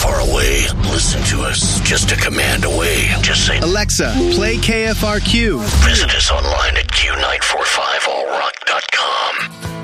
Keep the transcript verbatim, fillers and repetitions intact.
far away. Listen to us just a command away. Just say, Alexa, play K F R Q. visit us online at K